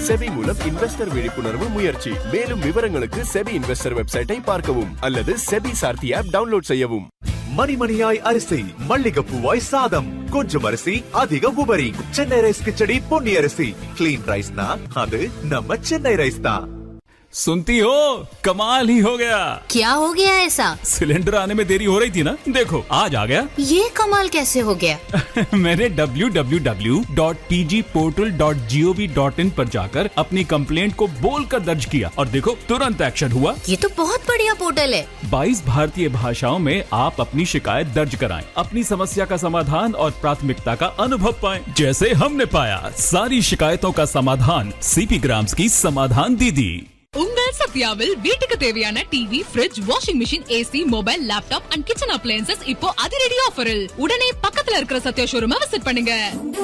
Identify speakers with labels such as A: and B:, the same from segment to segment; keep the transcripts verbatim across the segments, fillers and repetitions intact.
A: SEBI மூலம் investor விழிப்புணர்வு முயற்சி. மேலும் விவரங்களுக்கு செபி இன்வெஸ்டர் வெப்சைட்டை பார்க்கவும் அல்லது செபி சார்த்தி ஆப் டவுன்லோட் செய்யவும்.
B: மணிமணியாய் அரிசி, மல்லிகைப்பூவாய் சாதம், கொஞ்சம் அரிசி அதிக உபரி. சென்னை ரைஸ் கிச்சடி பொன்னி அரிசி. கிளீன் ரைஸ்னா அது நம்ம சென்னை ரைஸ் தான்.
C: सुनती हो, कमाल ही हो गया।
D: क्या हो गया ऐसा?
C: सिलेंडर आने में देरी हो रही थी ना, देखो आज आ गया।
D: ये कमाल कैसे हो गया?
C: मैंने W W W dot T G portal dot G O V dot in पर जाकर अपनी कंप्लेंट को बोलकर दर्ज किया और देखो तुरंत एक्शन हुआ।
D: ये तो बहुत बढ़िया पोर्टल है।
C: बाईस भारतीय भाषाओं में आप अपनी शिकायत दर्ज कराएं, अपनी समस्या का समाधान और प्राथमिकता का अनुभव पाएं, जैसे हमने पाया। सारी शिकायतों का समाधान सीपी ग्राम्स की समाधान दीदी।
E: உங்கள் சத்யாவில் வீட்டுக்கு தேவையான TV, fridge, washing machine, AC, mobile, laptop and kitchen appliances இப்போ அதிரடி ஆஃபரில். உடனே பக்கத்துல இருக்கிற சத்யா ஷோரூமை விசிட் பண்ணுங்க.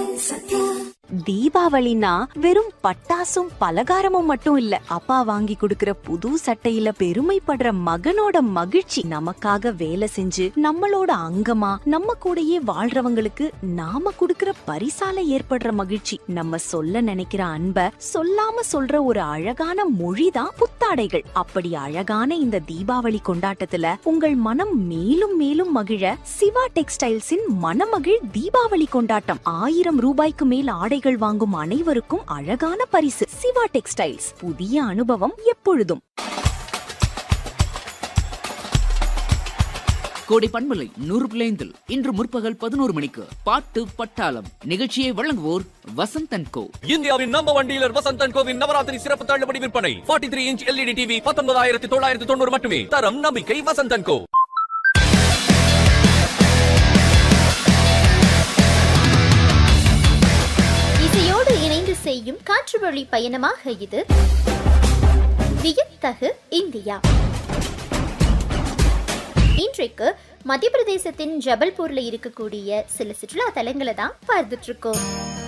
F: தீபாவளினா வெறும் பட்டாசும் பலகாரமும் மட்டும் இல்ல. அப்பா வாங்கி கொடுக்கிற புது சட்டையில பெருமைப்படுற மகனோட மகிழ்ச்சி. நமக்காக வேலை செஞ்சு நம்மளோட அங்கமா நம்ம கூடயே வாழ்றவங்களுக்கு நாம கொடுக்கிற பரிசால ஏற்படுற மகிழ்ச்சி. நம்ம சொல்ல நினைக்கிற அன்ப சொல்லாம சொல்ற ஒரு அழகான மொழிதான் புத்தாடைகள். அப்படி அழகான இந்த தீபாவளி கொண்டாட்டத்துல உங்கள் மனம் மேலும் மேலும் மகிழ சிவா டெக்ஸ்டைல்ஸின் மனமகிழ் தீபாவளி கொண்டாட்டம். ஆயிரம் ரூபாய்க்கு மேல் ஆடை வாங்கும் அனைவருக்கும் அழகான பரிசு. சிவா டெக்ஸ்டைல்ஸ், புதிய அனுபவம் எப்பொழுதும்.
G: கோடை பண்பலை நூறு பிள்ளைந்தில் இன்று முற்பகல் பதினோரு மணிக்கு பாட்டு பட்டாளம் நிகழ்ச்சியை வழங்குவோர் வசந்த் அண்ட் கோ.
H: இந்தியாவின் number one dealer Vasanth and CoWIN Navaratri சிறப்பு தள்ளுபடி விற்பனை. நாற்பத்தி மூன்று இன்ச் எல்இடி டிவி பத்தொன்பதாயிரத்தி தொள்ளாயிரத்தி தொண்ணூறு மட்டுமே. தரம் நம்பிக்கை வசந்த் அண்ட் கோ.
I: இசையோடு இணைந்து செய்யும் காற்று வழி பயணமாக இது வியத்தகு இந்தியா. இன்றைக்கு மத்திய பிரதேசத்தின் ஜபல்பூர்ல இருக்கக்கூடிய சில சுற்றுலா தலங்களை தான் பார்த்துட்டு இருக்கோம்.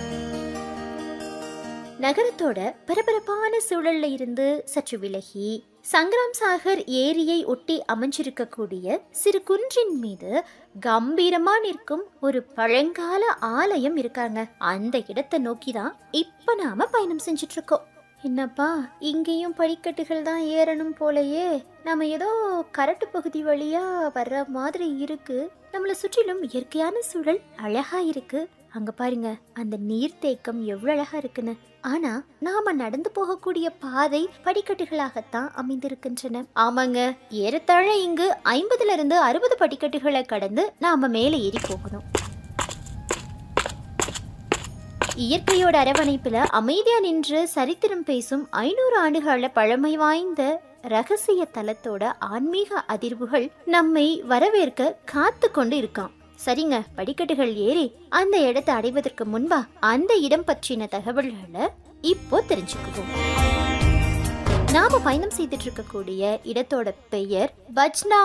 I: நகரத்தோட பரபரப்பான சூழல்ல இருந்து சற்று விலகி சங்கராம் சாகர் ஏரியை ஒட்டி அமைஞ்சிருக்கக்கூடிய சிறு குன்றின் மீது கம்பீரமா நிற்கும் ஒரு பழங்கால ஆலயம் இருக்காங்க. அந்த இடத்தை நோக்கிதான் இப்ப நாம பயணம் செஞ்சிட்டு இருக்கோம். என்னப்பா, இங்கேயும் படிக்கட்டுகள் தான் ஏறணும் போலயே. நம்ம ஏதோ கரட்டு பகுதி வழியா வர்ற மாதிரி இருக்கு. நம்மளை சுற்றிலும் இயற்கையான சூழல் அழகா இருக்கு. அங்க பாருங்க, அந்த நீர்த்தேக்கம் எவ்வளவு அழகா இருக்குன்னு. ஆனா நாம நடந்து போகக்கூடிய பாதை படிக்கட்டுகளாகத்தான் அமைந்திருக்கின்றன. ஆமாங்க, ஏறத்தாழ இங்கு ஐம்பதுல இருந்து அறுபது படிக்கட்டுகளை கடந்து நாம மேலே ஏறி போகணும். இயற்கையோட அரவணைப்புல அமைதியா நின்று சரித்திரம் பேசும் ஐநூறு ஆண்டுகள பழமை வாய்ந்த ரகசிய தலத்தோட ஆன்மீக அதிர்வுகள் நம்மை வரவேற்க காத்து கொண்டு இருக்கான். சரிங்க, படிக்கட்டுகள் ஏறி அந்த இடத்தை அடைவதற்கு முன்பா அந்த இடம் பற்றின தகவல்களை இப்போ தெரிஞ்சுக்குவோம். நாம பயணம் செய்துட்டு இருக்கக்கூடிய இடத்தோட பெயர் பஜ்னா